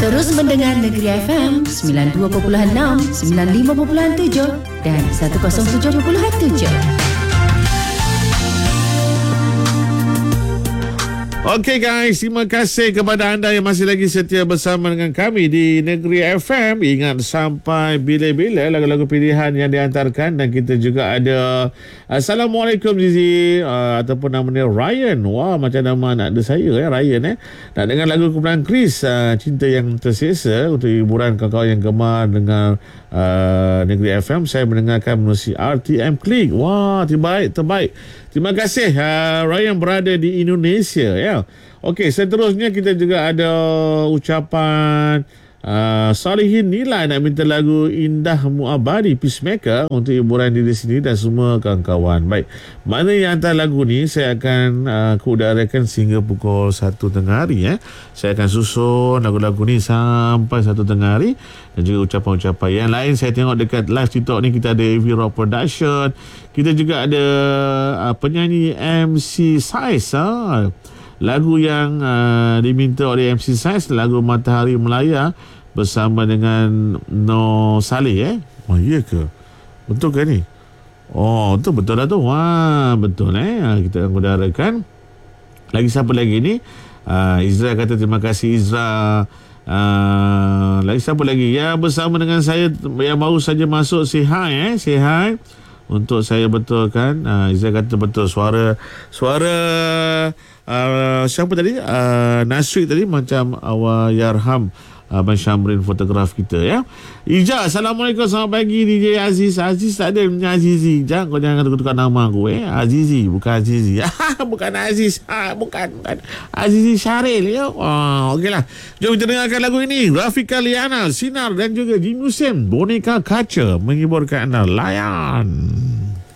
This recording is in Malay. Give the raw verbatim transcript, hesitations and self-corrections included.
Terus mendengar Negeri F M sembilan puluh dua perpuluhan enam, sembilan puluh lima perpuluhan tujuh dan seratus tujuh perpuluhan tujuh. Okey guys, terima kasih kepada anda yang masih lagi setia bersama dengan kami di Negeri F M. Ingat sampai bila-bila lagu-lagu pilihan yang dihantarkan, dan kita juga ada Assalamualaikum Zizi, uh, ataupun namanya Ryan. Wah, macam nama anak dia saya eh, Ryan eh. Dan dengan lagu kumpulan Chris, uh, Cinta Yang Tersesa, untuk hiburan kawan-kawan yang gemar dengan uh, Negeri F M, saya mendengarkan menerusi R T M Klik. Wah, terbaik, terbaik. Terima kasih uh, Ryan berada di Indonesia ya. Okey, seterusnya kita juga ada ucapan uh, Salihin Nilai nak minta lagu Indah Muabadi Peacemaker untuk hiburan diri sendiri dan semua kawan-kawan. Baik, mana yang hantar lagu ni saya akan uh, keudarakan sehingga pukul satu tengah hari ya. Saya akan susun lagu-lagu ni sampai satu tengah hari, dan juga ucapan-ucapan yang lain. Saya tengok dekat live TikTok ni kita ada A V Rock Production. Kita juga ada uh, penyanyi M C Saiz. Ha? Lagu yang uh, diminta oleh M C Saiz, lagu Matahari Melaya bersama dengan No Saleh eh. Oh iya ke? Betul ke ni? Oh tu betul dah tu. Wah, betul eh. Kita akan udarakan. Lagi siapa lagi ni? Uh, Izra kata terima kasih Izra. Uh, lagi siapa lagi? Ya, bersama dengan saya yang baru saja masuk, say hi eh. Say hi. Untuk saya betulkan, uh, Izra kata betul, suara suara uh, siapa tadi? Uh, Nasri tadi macam Awal Yarham, Abang Syamrin fotograf kita ya. Ija, Assalamualaikum, selamat pagi D J Aziz. Aziz tak ada punya Azizi. Jangan kau jangan tukar nama aku eh. Azizi bukan Azizi. Bukan Aziz. Ha, bukan bukan. Azizi Syaril ya. Oh, okeylah. Jom kita dengarkan lagu ini. Rafika Liana, Sinar dan juga Jim Hussein, Boneka Kaca menghiburkan anda. Layan.